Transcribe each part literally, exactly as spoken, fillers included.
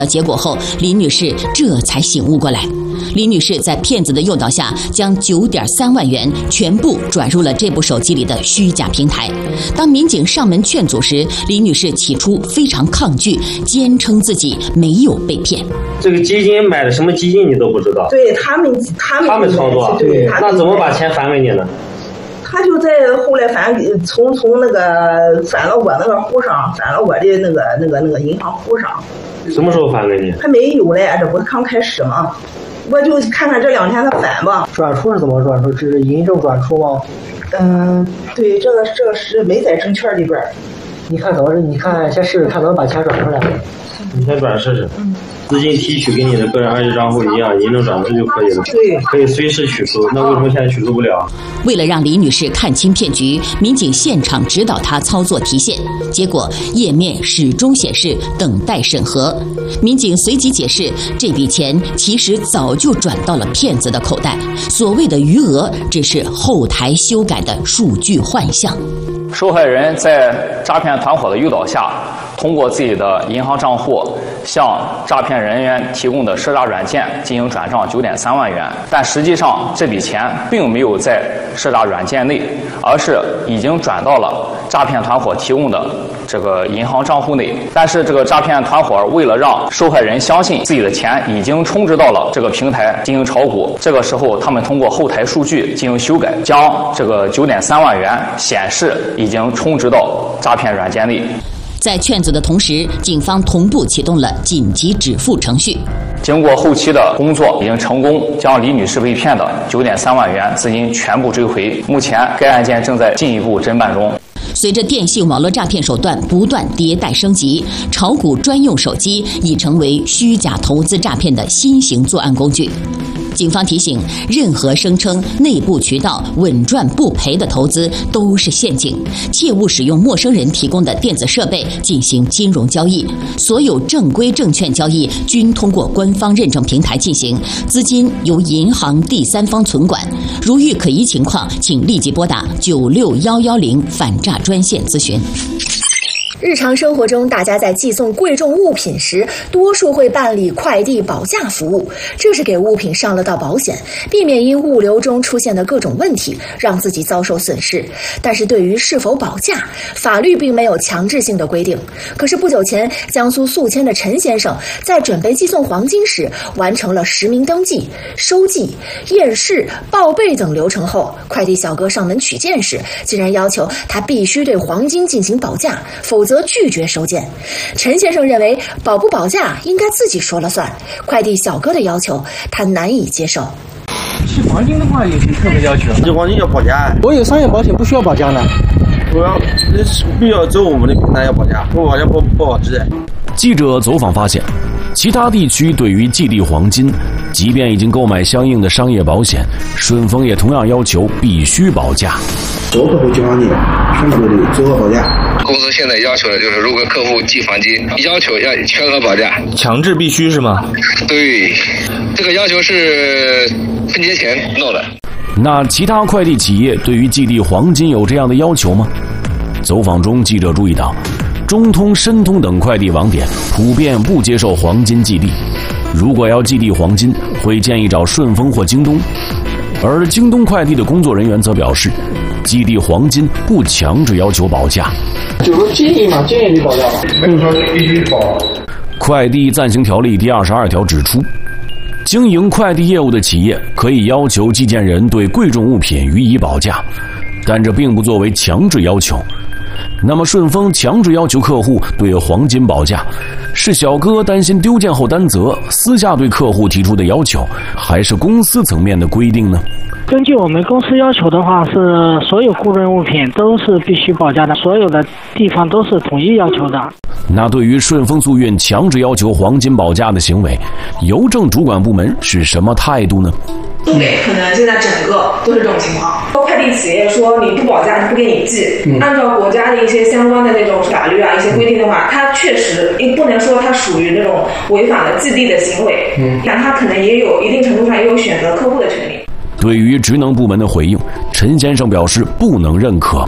结果后，林女士这才醒悟过来。林女士在骗子的诱导下，将九点三万元全部转入了这部手机里的虚假平台。当民警上门劝阻时，林女士起初非常抗拒，坚称自己没有被骗。 这个基金买的什么基金你都不知道？ 对他们，他们他们操作， 对， 那怎么把钱返给你呢？ 他就在后来返从从那个返了我那个户上，返了我的那个那个那个银行户上。 什么时候返给你？ 还没有嘞，这不是刚开始吗？我就看看这两天他返吧。 转出是怎么转出？这是银证转出吗？ 嗯，对，这个这个是没在证券里边。 你看怎么是？你看先试试看，能把钱转出来。 你先转试试。嗯。资金提取跟你的个人二级账户一样，银证转出就可以了。 对， 可以随时取出。那为什么现在取出不了？ 为了让李女士看清骗局，民警现场指导她操作提现，结果页面始终显示等待审核。民警随即解释，这笔钱其实早就转到了骗子的口袋，所谓的余额只是后台修改的数据换项。 受害人在诈骗团伙的诱导下，通过自己的银行账户向诈骗人员提供的涉诈软件进行转账九点三万元，但实际上这笔钱并没有在涉诈软件内，而是已经转到了诈骗团伙提供的这个银行账户内。但是这个诈骗团伙为了让受害人相信自己的钱已经充值到了这个平台进行炒股，这个时候他们通过后台数据进行修改，将这个九点三万元显示已经充值到诈骗软件内。 在劝阻的同时，警方同步启动了紧急止付程序。 经过后期的工作，已经成功将李女士被骗的九点三万元资金全部追回。目前该案件正在进一步侦办中。 随着电信网络诈骗手段不断迭代升级，炒股专用手机已成为虚假投资诈骗的新型作案工具。警方提醒，任何声称内部渠道稳赚不赔的投资都是陷阱，切勿使用陌生人提供的电子设备进行金融交易。所有正规证券交易均通过官方认证平台进行，资金由银行第三方存管。如遇可疑情况，请立即拨打九六一一零反诈专线咨询。 日常生活中，大家在寄送贵重物品时，多数会办理快递保价服务，这是给物品上了道保险，避免因物流中出现的各种问题让自己遭受损失。但是对于是否保价，法律并没有强制性的规定。可是不久前，江苏宿迁的陈先生在准备寄送黄金时，完成了实名登记、收寄、验视、报备等流程后，快递小哥上门取件时，竟然要求他必须对黄金进行保价，否则则拒绝收件。陈先生认为保不保价应该自己说了算，快递小哥的要求他难以接受。 寄黄金的话有些特别要求， 寄黄金要保价。 我有商业保险不需要保价的。 我要必要走我们的平台要保价，不保价不不保值。 记者走访发现，其他地区对于寄递黄金，即便已经购买相应的商业保险，顺丰也同样要求必须保价。 做客户寄黄金，全国的做好保价。 公司现在要求的就是，如果客户寄黄金，要求要全额保价， 强制必须是吗？ 对，这个要求是春节前弄的。 那其他快递企业对于寄递黄金有这样的要求吗？走访中，记者注意到，中通、申通等快递网点普遍不接受黄金寄递。如果要寄递黄金，会建议找顺丰或京东。而京东快递的工作人员则表示，寄递黄金不强制要求保价， 就是建议嘛，建议你保价嘛， 没有说必须保。 快递暂行条例第二十二条指出，经营快递业务的企业可以要求寄件人对贵重物品予以保价，但这并不作为强制要求。那么顺丰强制要求客户对黄金保价，是小哥担心丢件后担责，私下对客户提出的要求，还是公司层面的规定呢？ 根据我们公司要求的话，是所有贵重物品都是必须保价的，所有的地方都是统一要求的。 那对于顺丰速运强制要求黄金保价的行为，邮政主管部门是什么态度呢？ 东北可能现在整个都是这种情况，快递企业说你不保价不给你寄，嗯、按照国家的一些相关的那种法律啊一些规定的话，它确实也不能说它属于那种违反了寄递的行为，嗯，但它可能也有一定程度上也有选择客户的权利。 对于职能部门的回应，陈先生表示不能认可。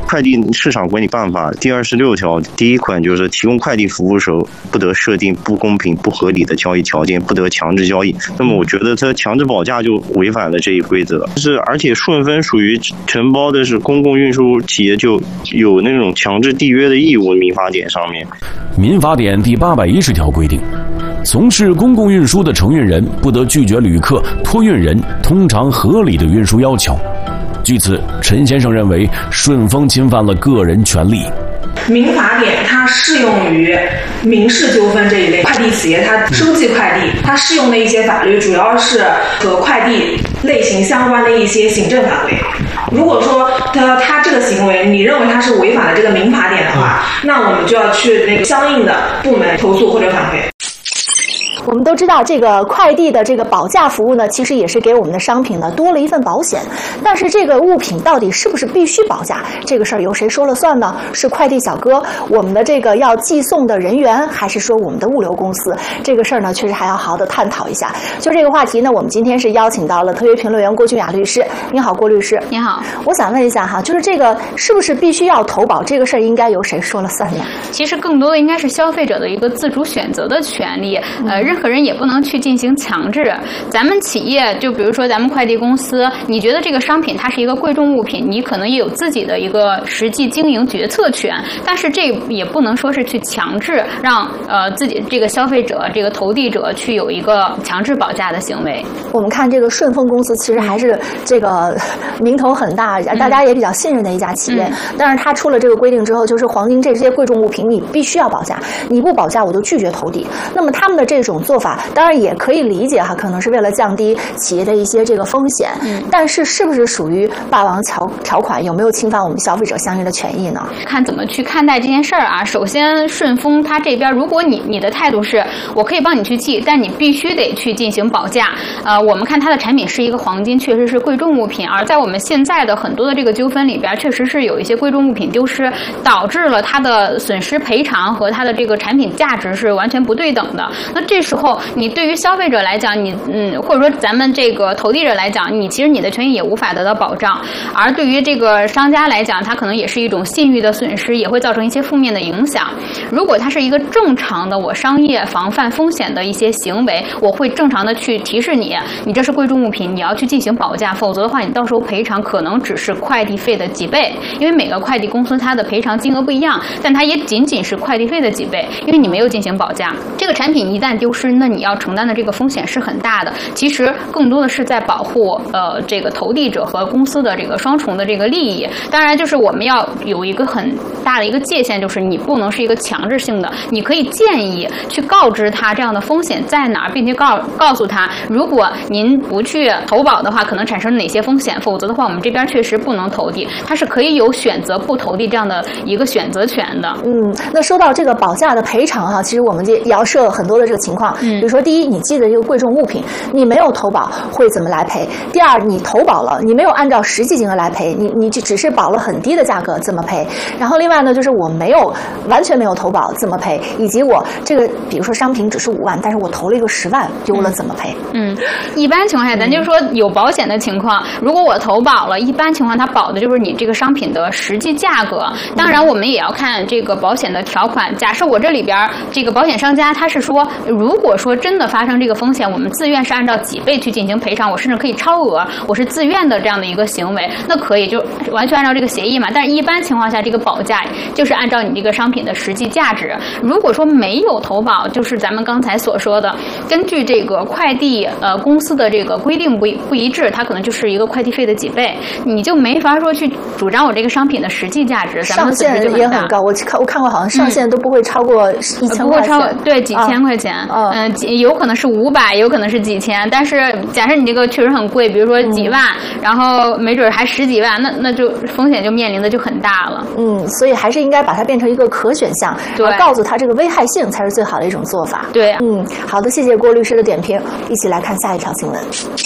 快递市场管理办法第二十六条第一款就是提供快递服务时不得设定不公平不合理的交易条件，不得强制交易。那么我觉得它强制保价就违反了这一规则。是而且顺丰属于承包的是公共运输企业，就有那种强制缔约的义务。民法典上面， 民法典第八百一十条规定，从事公共运输的承运人不得拒绝旅客、托运人通常合理的运输要求。据此，陈先生认为顺丰侵犯了个人权利。 民法典它适用于民事纠纷这一类，快递企业它收寄快递，它适用的一些法律主要是和快递类型相关的一些行政法规。如果说他他这个行为你认为他是违反了这个民法典的话，那我们就要去那个相应的部门投诉或者反馈。 我们都知道，这个快递的这个保价服务呢，其实也是给我们的商品呢多了一份保险。但是这个物品到底是不是必须保价，这个事儿由谁说了算呢？是快递小哥，我们的这个要寄送的人员，还是说我们的物流公司？这个事儿呢，确实还要好好的探讨一下。就这个话题呢，我们今天是邀请到了特约评论员郭俊雅律师。你好，郭律师。 你好。 我想问一下哈，就是这个是不是必须要投保？这个事儿应该由谁说了算呢？ 其实更多的应该是消费者的一个自主选择的权利。呃，任何人也不能去进行强制。咱们企业就比如说咱们快递公司，你觉得这个商品它是一个贵重物品，你可能也有自己的一个实际经营决策权，但是这也不能说是去强制让呃自己这个消费者这个投递者去有一个强制保价的行为。 我们看这个顺丰公司其实还是这个名头很大，大家也比较信任的一家企业。嗯、但是它出了这个规定之后，就是黄金这些贵重物品你必须要保价，你不保价我就拒绝投递。那么他们的这种做法当然也可以理解哈，可能是为了降低企业的一些这个风险。嗯，但是是不是属于霸王条条款，有没有侵犯我们消费者相应的权益呢？ 看怎么去看待这件事儿啊。首先，顺丰它这边，如果你你的态度是我可以帮你去寄，但你必须得去进行保价。呃，我们看它的产品是一个黄金，确实是贵重物品，而在我们现在的很多的这个纠纷里边，确实是有一些贵重物品丢失，导致了它的损失赔偿和它的这个产品价值是完全不对等的。那这时候，你对于消费者来讲，你嗯，或者说咱们这个投递者来讲，你其实你的权益也无法得到保障。而对于这个商家来讲，它可能也是一种信誉的损失，也会造成一些负面的影响。如果它是一个正常的我商业防范风险的一些行为，我会正常的去提示你，你这是贵重物品，你要去进行保价，否则的话，你到时候赔偿可能只是快递费的几倍，因为每个快递公司它的赔偿金额不一样，但它也仅仅是快递费的几倍，因为你没有进行保价。这个产品一旦丢失，那你要承担的这个风险是很大的。其实更多的是在保护呃这个投递者和公司的这个双重的这个利益。当然，就是我们要有一个很大的一个界限，就是你不能是一个强制性的，你可以建议去告知他这样的风险在哪儿，并且告告诉他，如果您不去投保的话，可能产生哪些风险，否则的话，我们这边确实不能投递，它是可以有选择不投递这样的一个选择权的。 嗯，那说到这个保价的赔偿哈，其实我们也要设很多的这个情况，嗯，比如说第一，你寄的这个贵重物品，你没有投保会怎么来赔？第二，你投保了，你没有按照实际金额来赔，你你只是保了很低的价格怎么赔？然后另外呢，就是我没有完全没有投保怎么赔？以及我这个比如说商品只是五万，但是我投了一个十万丢了怎么赔？ 嗯，一般情况下，咱就说有保险的情况，如果我投保了，一般情况它保的就是你这个商品的实际价格。当然，我们也要看这个保险的条款。假设我这里边这个保险商家他是说，如果说真的发生这个风险，我们自愿是按照几倍去进行赔偿，我甚至可以超额，我是自愿的这样的一个行为，那可以就完全按照这个协议嘛。但是一般情况下，这个保价就是按照你这个商品的实际价值。如果说没有投保，就是咱们刚才所说的，根据这个快递呃公司的这个规定不不一致，它可能就是一个快递费的几倍，你就没法说去主张我这个商品的实际价值，咱们上限也很高。我看我看过，好像上限都不会超过一千块钱， 不会超对几千块钱，嗯、呃，有可能是五百，有可能是几千。但是假设你这个确实很贵，比如说几万，嗯、然后没准还十几万，那那就风险就面临的就很大了。 嗯，所以还是应该把它变成一个可选项，对，告诉他这个危害性才是最好的一种做法。 对、啊， 嗯，好的，谢谢郭律师的点评，一起来看下一条新闻。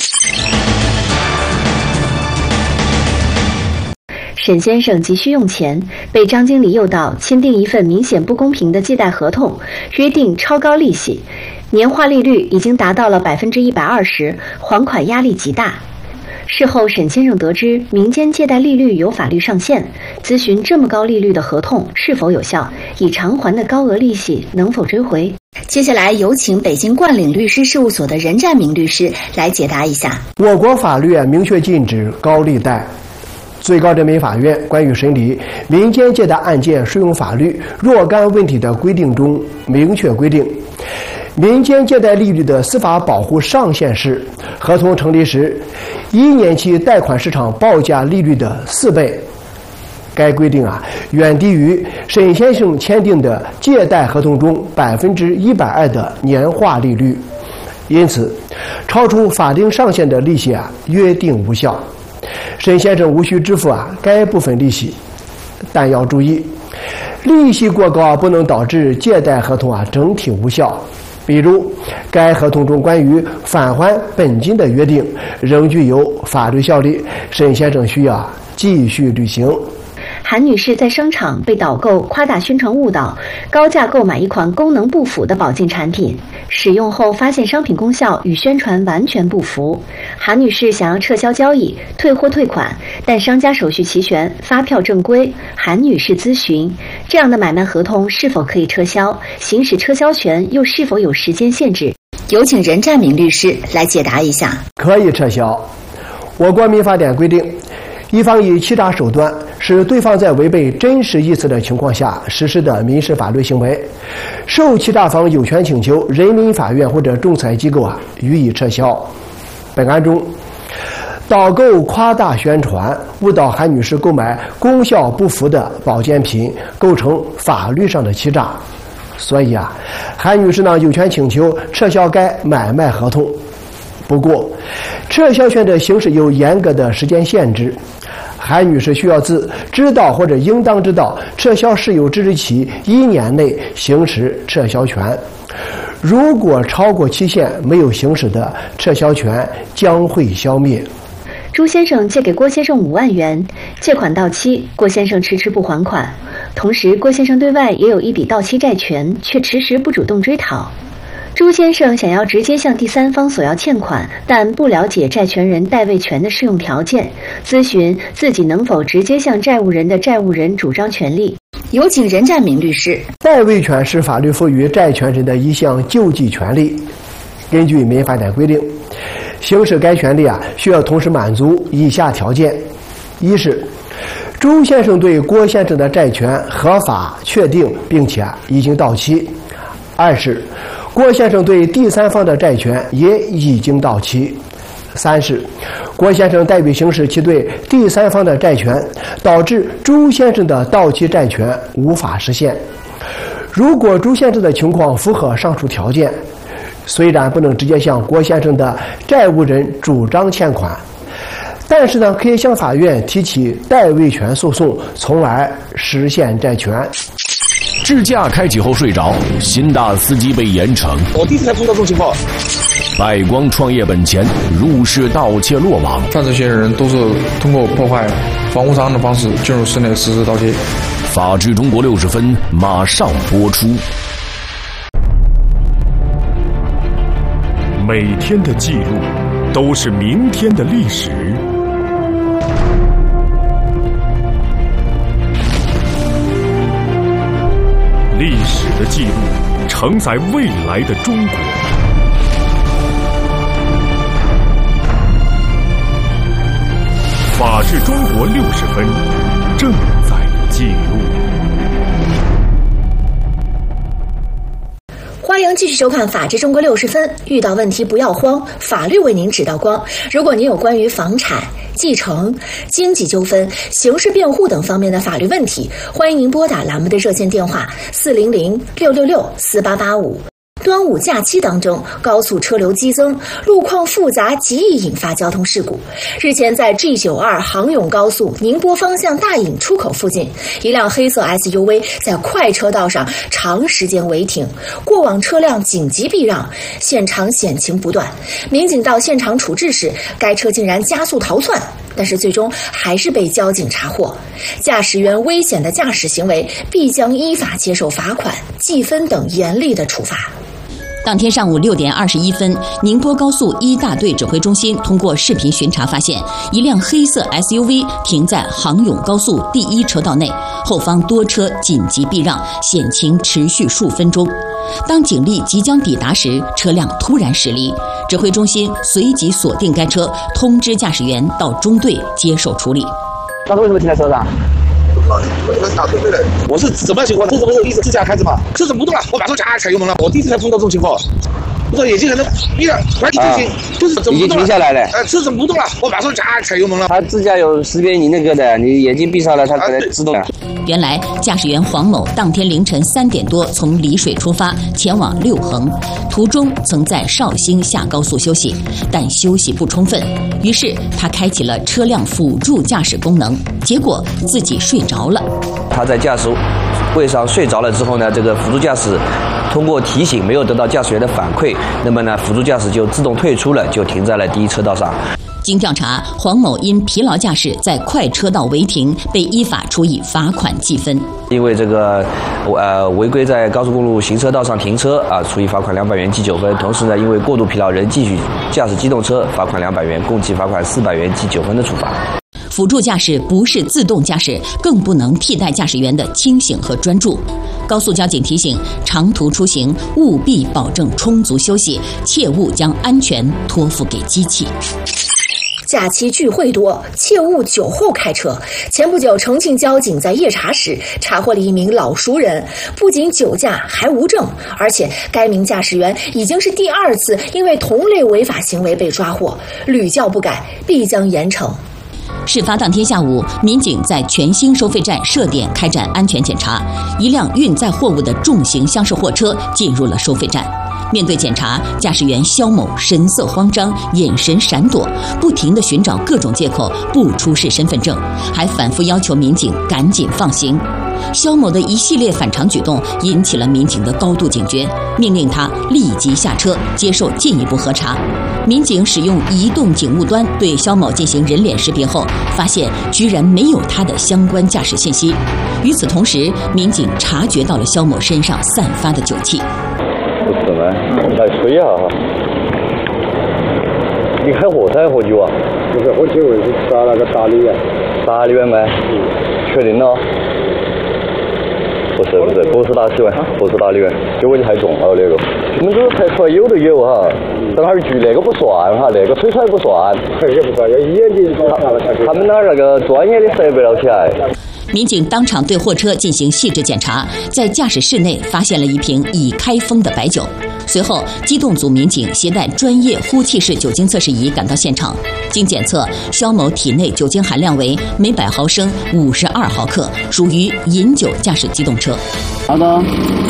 沈先生急需用钱，被张经理诱导签订一份明显不公平的借贷合同，约定超高利息，年化利率已经达到了百分之一百二十，还款压力极大。 事后，沈先生得知民间借贷利率有法律上限，咨询这么高利率的合同是否有效，已偿还的高额利息能否追回。 接下来有请北京冠领律师事务所的任占明律师来解答一下。 我国法律明确禁止高利贷。最高人民法院关于审理民间借贷案件适用法律若干问题的规定中明确规定，民间借贷利率的司法保护上限是合同成立时一年期贷款市场报价利率的四倍。该规定啊，远低于沈先生签订的借贷合同中百分之一百二的年化利率，因此，超出法定上限的利息啊，约定无效。沈先生无需支付啊该部分利息，但要注意，利息过高不能导致借贷合同啊整体无效。比如，该合同中关于返还本金的约定仍具有法律效力，沈先生需要继续履行。 韩女士在商场被导购夸大宣传误导，高价购买一款功能不符的保健产品，使用后发现商品功效与宣传完全不符。韩女士想要撤销交易、退货退款，但商家手续齐全，发票正规。韩女士咨询，这样的买卖合同是否可以撤销？行使撤销权又是否有时间限制？ 有请任占明律师来解答一下。 可以撤销。我国民法典规定，一方以欺诈手段使对方在违背真实意思的情况下实施的民事法律行为，受欺诈方有权请求人民法院或者仲裁机构啊予以撤销。本案中，导购夸大宣传误导韩女士购买功效不符的保健品，构成法律上的欺诈，所以啊，韩女士呢有权请求撤销该买卖合同。不过，撤销权的行使有严格的时间限制。韩女士需要自知道或者应当知道撤销事由之日起一年内行使撤销权。如果超过期限没有行使的，撤销权将会消灭。 朱先生借给郭先生五万元，借款到期，郭先生迟迟不还款，同时郭先生对外也有一笔到期债权，却迟迟不主动追讨。朱先生想要直接向第三方索要欠款，但不了解债权人代位权的适用条件，咨询自己能否直接向债务人的债务人主张权利。 有请任占明律师。 代位权是法律赋予债权人的一项救济权利。根据民法典规定，行使该权利啊，需要同时满足以下条件：一是朱先生对郭先生的债权合法确定并且已经到期；二是郭先生对第三方的债权也已经到期；三是郭先生代为行使其对第三方的债权，导致朱先生的到期债权无法实现。如果朱先生的情况符合上述条件，虽然不能直接向郭先生的债务人主张欠款，但是呢，可以向法院提起代位权诉讼，从而实现债权。 智驾开启后睡着，新大司机被严惩。 我第一次才碰到这种情况。 百光创业本钱入室盗窃落网， 犯罪嫌疑人都是通过破坏房屋商的方式进入室内实施盗窃。 法治中国六十分马上播出。 每天的记录都是明天的历史。历史的记录承载未来的中国。法治中国六十分正在记录。 欢迎继续收看《法治中国六十分》，遇到问题不要慌，法律为您指到光。如果您有关于房产、继承、经济纠纷、刑事辩护等方面的法律问题，欢迎您拨打栏目的热线电话四零零六六六四八八五。端午假期当中，高速车流激增，路况复杂，极易引发交通事故。日前，在 G 九二 杭甬高速宁波方向大引出口附近，一辆黑色 S U V 在快车道上长时间违停，过往车辆紧急避让，现场险情不断。民警到现场处置时，该车竟然加速逃窜，但是最终还是被交警查获。驾驶员危险的驾驶行为必将依法接受罚款、记分等严厉的处罚。 当天上午六点二十一分，宁波高速一大队指挥中心通过视频巡查发现，一辆黑色 S U V 停在杭甬高速第一车道内，后方多车紧急避让，险情持续数分钟。当警力即将抵达时，车辆突然驶离，指挥中心随即锁定该车，通知驾驶员到中队接受处理。 当时为什么停在车上？我是怎么情况？这怎么是一直自驾开着嘛？车子不动了，我马上加踩油门了。我第一次才碰到这种情况。我说眼睛可能闭了，突然一停，就是怎么已经停下来了。 呃，车子不动了，我马上加踩油门了。 它自驾有识别你那个的，你眼睛闭上了，它可能自动。 原来驾驶员黄某当天凌晨三点多从丽水出发，前往六衡，途中曾在绍兴下高速休息，但休息不充分，于是他开启了车辆辅助驾驶功能，结果自己睡着了。 他在驾驶位上睡着了之后呢，这个辅助驾驶通过提醒没有得到驾驶员的反馈，那么呢，辅助驾驶就自动退出了，就停在了第一车道上。 经调查，黄某因疲劳驾驶在快车道违停，被依法处以罚款记分。 因为这个呃违规在高速公路行车道上停车啊，处以罚款两百元记九分。同时呢，因为过度疲劳仍继续驾驶机动车，罚款两百元，共计罚款四百元记九分的处罚。 辅助驾驶不是自动驾驶，更不能替代驾驶员的清醒和专注。高速交警提醒：长途出行务必保证充足休息，切勿将安全托付给机器。 假期聚会多，切勿酒后开车。前不久，重庆交警在夜查时查获了一名老熟人，不仅酒驾还无证，而且该名驾驶员已经是第二次因为同类违法行为被抓获，屡教不改，必将严惩。 事发当天下午，民警在全兴收费站设点开展安全检查，一辆运载货物的重型厢式货车进入了收费站。面对检查，驾驶员肖某神色慌张，眼神闪躲，不停地寻找各种借口不出示身份证，还反复要求民警赶紧放行。肖某的一系列反常举动引起了民警的高度警觉，命令他立即下车接受进一步核查。民警使用移动警务端对肖某进行人脸识别后，发现居然没有他的相关驾驶信息。与此同时，民警察觉到了肖某身上散发的酒气。 不是吗？来吹一下哈。你开火噻，喝酒啊？不是喝酒，是吃那个打梨园。打梨园吗？确定了？不是不是，不是打梨园，不是打梨园，酒味太重了那个。你们这个才出来有的有哈，等会儿局那个不算哈，那个吹出来不算。也不算，要眼睛他们那儿那个专业的设备了起来。 民警当场对货车进行细致检查，在驾驶室内发现了一瓶已开封的白酒。随后，机动组民警携带专业呼气式酒精测试仪赶到现场，经检测，肖某体内酒精含量为每百毫升五十二毫克，属于饮酒驾驶机动车。 好的。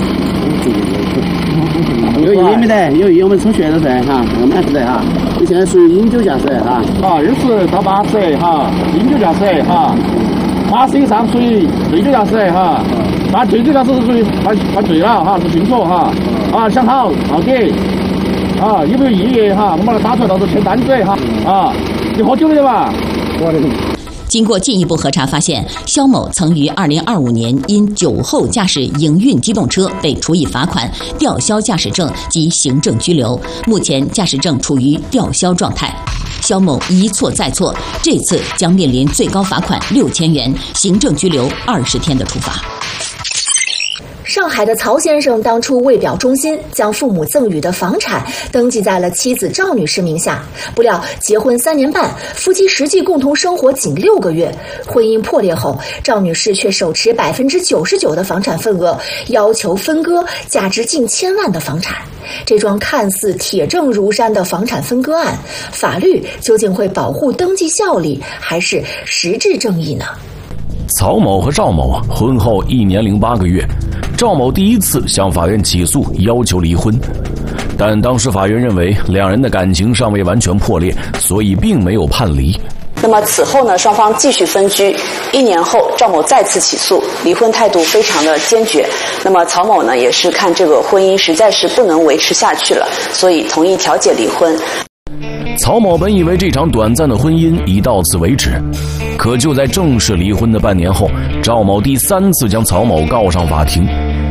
有异议没得？有异议我们抽血了噻哈，我们还是得哈。你现在属于饮酒驾驶哈，啊，二十到八十哈，饮酒驾驶哈。八十以上属于醉酒驾驶哈，那醉酒驾驶是属于犯犯罪了哈，是进错哈，啊想好到底，啊有没有异议哈？我们把它打出来，到时候签单子哈，啊你喝酒了吧？我的。 经过进一步核查发现，肖某曾于二零二五年因酒后驾驶营运机动车被处以罚款、吊销驾驶证及行政拘留，目前驾驶证处于吊销状态。肖某一错再错，这次将面临最高罚款六千元、行政拘留二十天的处罚。 上海的曹先生当初为表忠心，将父母赠予的房产登记在了妻子赵女士名下。不料结婚三年半，夫妻实际共同生活仅六个月，婚姻破裂后，赵女士却手持百分之九十九的房产份额，要求分割价值近千万的房产。这桩看似铁证如山的房产分割案，法律究竟会保护登记效力，还是实质正义呢？ 曹某和赵某婚后一年零八个月，赵某第一次向法院起诉要求离婚，但当时法院认为两人的感情尚未完全破裂，所以并没有判离。 那么此后呢，双方继续分居。一年后，赵某再次起诉，离婚态度非常的坚决。那么曹某呢，也是看这个婚姻实在是不能维持下去了，所以同意调解离婚。 曹某本以为这场短暂的婚姻已到此为止，可就在正式离婚的半年后，赵某第三次将曹某告上法庭。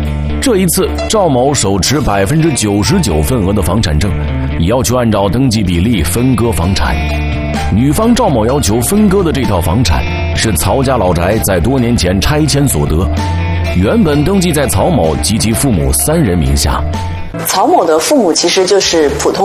这一次，赵某手持百分之九十九份额的房产证，要求按照登记比例分割房产。女方赵某要求分割的这套房产是曹家老宅在多年前拆迁所得，原本登记在曹某及其父母三人名下。 曹某的父母其实就是普通